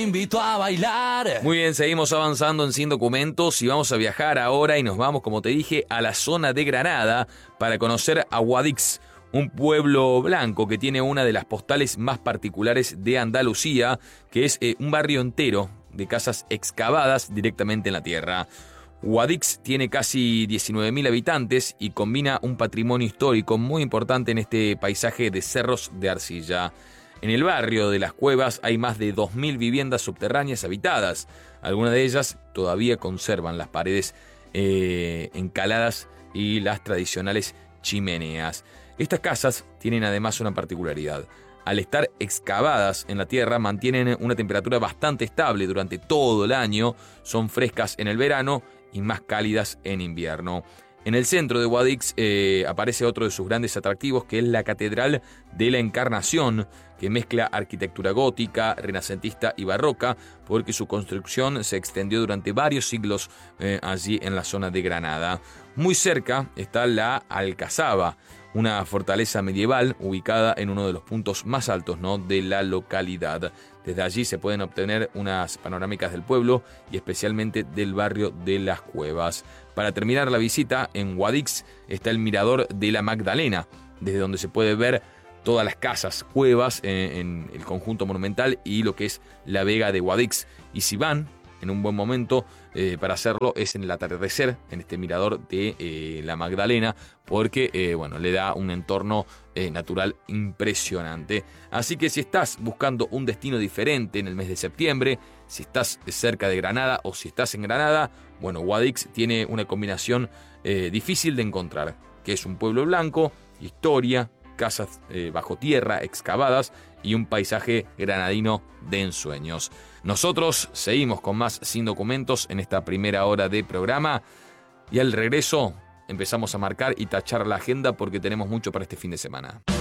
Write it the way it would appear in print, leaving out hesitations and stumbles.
invito a bailar. Muy bien, seguimos avanzando en Sin Documentos y vamos a viajar ahora y nos vamos, como te dije, a la zona de Granada para conocer a Guadix, un pueblo blanco que tiene una de las postales más particulares de Andalucía, que es un barrio entero de casas excavadas directamente en la tierra. Guadix tiene casi 19.000 habitantes y combina un patrimonio histórico muy importante en este paisaje de cerros de arcilla. En el barrio de Las Cuevas hay más de 2.000 viviendas subterráneas habitadas. Algunas de ellas todavía conservan las paredes encaladas y las tradicionales chimeneas. Estas casas tienen además una particularidad. Al estar excavadas en la tierra, mantienen una temperatura bastante estable durante todo el año, son frescas en el verano y más cálidas en invierno. En el centro de Guadix aparece otro de sus grandes atractivos, que es la Catedral de la Encarnación, que mezcla arquitectura gótica, renacentista y barroca, porque su construcción se extendió durante varios siglos allí en la zona de Granada. Muy cerca está la Alcazaba, una fortaleza medieval ubicada en uno de los puntos más altos, ¿no?, de la localidad. Desde allí se pueden obtener unas panorámicas del pueblo y especialmente del barrio de Las Cuevas. Para terminar la visita, en Guadix está el Mirador de la Magdalena, desde donde se puede ver todas las casas, cuevas en el conjunto monumental y lo que es la Vega de Guadix. Y si van en un buen momento para hacerlo es en el atardecer, en este mirador de la Magdalena, porque le da un entorno natural impresionante. Así que si estás buscando un destino diferente en el mes de septiembre, si estás cerca de Granada o si estás en Granada, Guadix tiene una combinación difícil de encontrar, que es un pueblo blanco, historia, casas bajo tierra excavadas y un paisaje granadino de ensueños. Nosotros seguimos con más Sin Documentos en esta primera hora de programa y al regreso empezamos a marcar y tachar la agenda porque tenemos mucho para este fin de semana.